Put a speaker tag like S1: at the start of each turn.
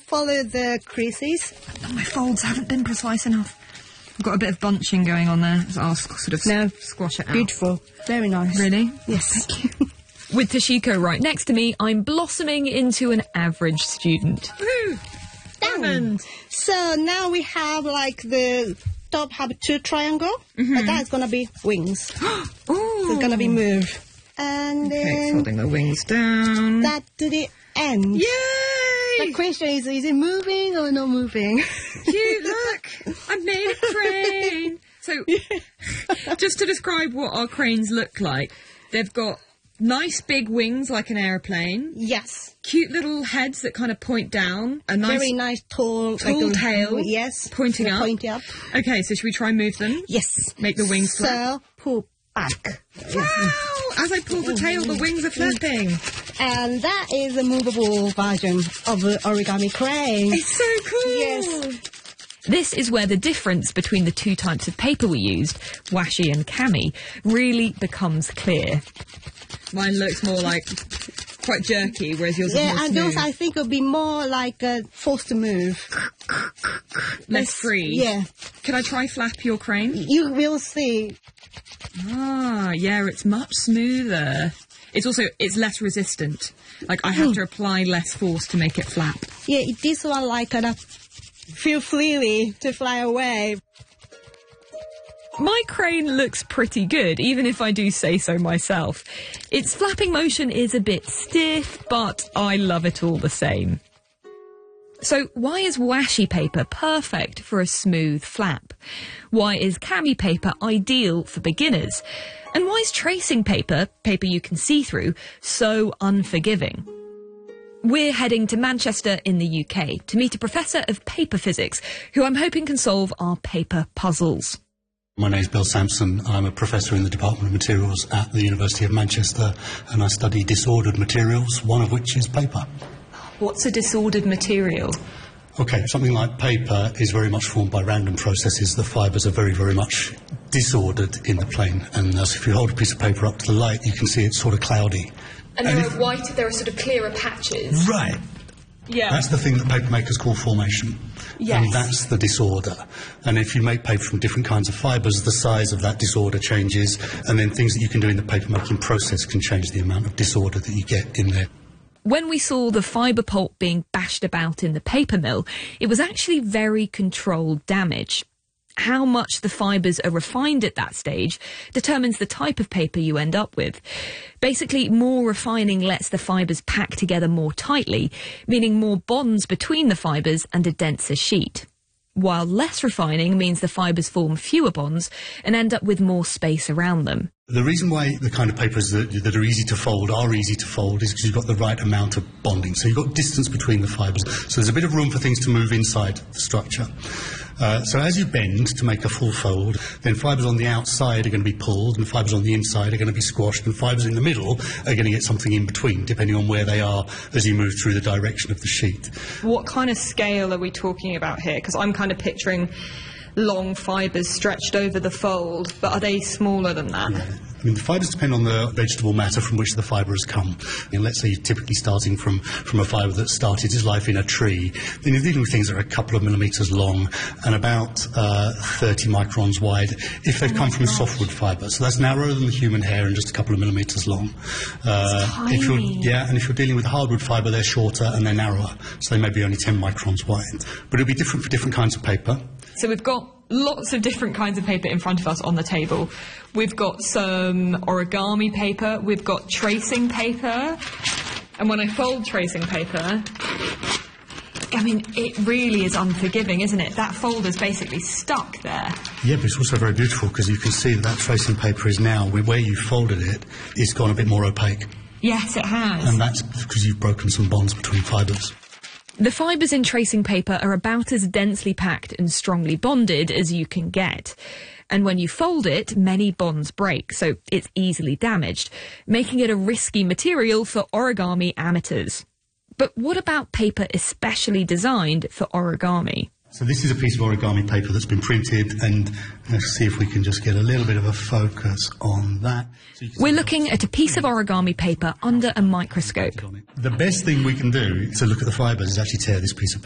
S1: follow the creases.
S2: My folds haven't been precise enough. I've got a bit of bunching going on there, so I'll sort of squash it out.
S1: Beautiful. Very nice.
S2: Really?
S1: Yes.
S2: Thank you. With Toshiko right next to me, I'm blossoming into an average student.
S1: Woo! Done. So now we have like the top have two triangle, but that's gonna be wings.
S2: Ooh.
S1: So it's gonna be moved. And
S2: Okay,
S1: then
S2: folding the wings down.
S1: that to the end.
S2: Yay!
S1: The question is it moving or not moving?
S2: Cute, look! I made a crane! So, just to describe what our cranes look like, they've got nice big wings like an aeroplane.
S1: Yes.
S2: Cute little heads that kind of point down. A nice
S1: Very nice tall
S2: tail.
S1: Yes.
S2: Pointing up.
S1: Pointing up.
S2: Okay, so should we try and move them?
S1: Yes.
S2: Make the wings flap.
S1: So pull back.
S2: Wow! As I pull the tail, the wings are flapping.
S1: And that is a movable version of the origami crane.
S2: It's so cool!
S1: Yes.
S2: This is where the difference between the two types of paper we used, washi and kami, really becomes clear. Mine looks more like quite jerky, whereas yours is more
S1: and
S2: smooth.
S1: those I think will be more like forced to move.
S2: Less free.
S1: Yeah.
S2: Can I try flap your crane?
S1: You will see.
S2: Ah, yeah, it's much smoother. It's less resistant. Like, I have to apply less force to make it flap.
S1: Yeah, this one like feel freely to fly away.
S2: My crane looks pretty good, even if I do say so myself. Its flapping motion is a bit stiff, but I love it all the same. So why is washi paper perfect for a smooth flap? Why is kami paper ideal for beginners? And why is tracing paper you can see through, so unforgiving? We're heading to Manchester in the UK to meet a professor of paper physics who I'm hoping can solve our paper puzzles.
S3: My name's Bill Sampson. I'm a professor in the Department of Materials at the University of Manchester, and I study disordered materials, one of which is paper.
S2: What's a disordered material?
S3: Okay, something like paper is very much formed by random processes. The fibres are very, very much disordered in the plane, and thus if you hold a piece of paper up to the light, you can see it's sort of cloudy.
S2: And there are sort of clearer patches.
S3: Right.
S2: Yeah.
S3: That's the thing that paper makers call formation.
S2: Yes.
S3: And that's the disorder. And if you make paper from different kinds of fibres, the size of that disorder changes, and then things that you can do in the paper making process can change the amount of disorder that you get in there.
S2: When we saw the fibre pulp being bashed about in the paper mill, it was actually very controlled damage. How much the fibres are refined at that stage determines the type of paper you end up with. Basically, more refining lets the fibres pack together more tightly, meaning more bonds between the fibres and a denser sheet. While less refining means the fibres form fewer bonds and end up with more space around them.
S3: The reason why the kind of papers that are easy to fold is because you've got the right amount of bonding. So you've got distance between the fibres. So there's a bit of room for things to move inside the structure. So as you bend to make a full fold, then fibres on the outside are going to be pulled, and fibres on the inside are going to be squashed, and fibres in the middle are going to get something in between, depending on where they are as you move through the direction of the sheet.
S2: What kind of scale are we talking about here? Because I'm kind of picturing long fibres stretched over the fold, but are they smaller than that?
S3: Yeah. I mean, the fibres depend on the vegetable matter from which the fibre has come. I mean, let's say you're typically starting from a fibre that started its life in a tree. Then you're dealing with things that are a couple of millimetres long and about 30 microns wide if they've come from softwood fibre. So that's narrower than the human hair and just a couple of millimetres long.
S2: Tiny.
S3: And if you're dealing with hardwood fibre, they're shorter and they're narrower. So they may be only 10 microns wide. But it'll be different for different kinds of paper.
S2: So we've got lots of different kinds of paper in front of us on the table. We've got some origami paper, we've got tracing paper, and when I fold tracing paper, I mean, it really is unforgiving, isn't it? That folder's basically stuck there.
S3: Yeah, but it's also very beautiful because you can see that tracing paper is now, where you folded it, it's gone a bit more opaque.
S2: Yes, it has.
S3: And that's because you've broken some bonds between fibres.
S2: The fibres in tracing paper are about as densely packed and strongly bonded as you can get. And when you fold it, many bonds break, so it's easily damaged, making it a risky material for origami amateurs. But what about paper especially designed for origami?
S3: So this is a piece of origami paper that's been printed, and let's see if we can just get a little bit of a focus on that.
S2: We're looking at a piece of origami paper under a microscope.
S3: The best thing we can do to look at the fibres is actually tear this piece of paper.